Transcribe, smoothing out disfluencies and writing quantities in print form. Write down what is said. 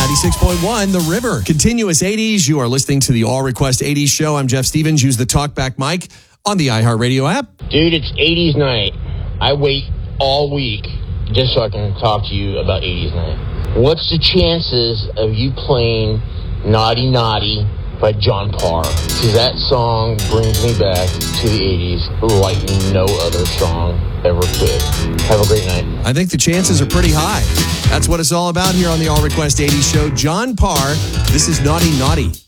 96.1 The River. Continuous 80s. You are listening to the All Request 80s show. I'm Jeff Stevens. Use the talkback mic on the iHeartRadio app. Dude, it's 80s night. I wait all week just so I can talk to you about 80s night. What's the chances of you playing Naughty Naughty by John Parr? Because that song brings me back to the 80s like no other song ever could. Have a great night. I think the chances are pretty high. That's what it's all about here on the All Request 80s show. John Parr, this is Naughty Naughty.